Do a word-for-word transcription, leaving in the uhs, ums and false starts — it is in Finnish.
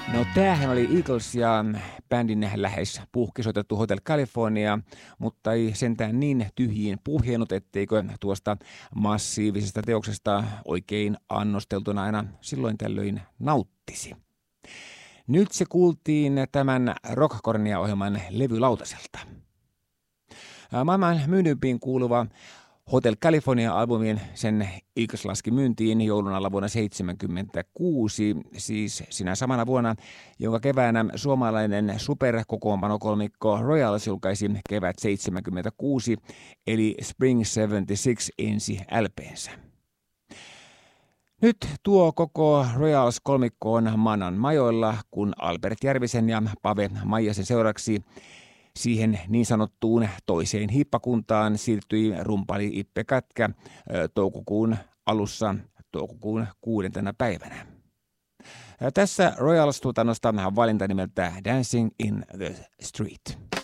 No tämähän oli Eagles ja bändin lähes puhki soitettu Hotel California, mutta ei sentään niin tyhjiin puhjennut, etteikö tuosta massiivisesta teoksesta oikein annosteltuna aina silloin tällöin nauttisi. Nyt se kuultiin tämän Rockkornia-ohjelman levylautaselta. Maailman myydympiin kuuluva Hotel California-albumin sen Eagles laski myyntiin joulun alla vuonna seitsemänkymmentäkuusi, siis sinä samana vuonna, jonka keväänä suomalainen superkokoonpanokolmikko Royals julkaisi kevät seitsemänkymmentäkuusi, eli Spring seitsemänkymmentäkuusi ensi L P:nsä. Nyt tuo koko Royals-kolmikko on Manan majoilla, kun Albert Järvisen ja Pave Maijasen seuraksi siihen niin sanottuun toiseen hippakuntaan siirtyi rumpali Ippe Kätkä toukokuun alussa, toukokuun kuudentena päivänä. Tässä Royals-tuotannosta valinta nimeltä Dancing in the Street.